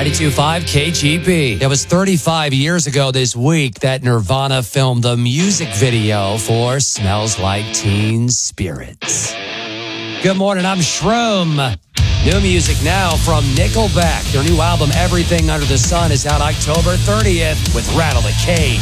92.5 KGP. It was 35 years ago this week that Nirvana filmed the music video for Smells Like Teen Spirits. Good morning, I'm Shroom. New music now from Nickelback. Their new album, Everything Under the Sun, is out October 30th with Rattle the Cage.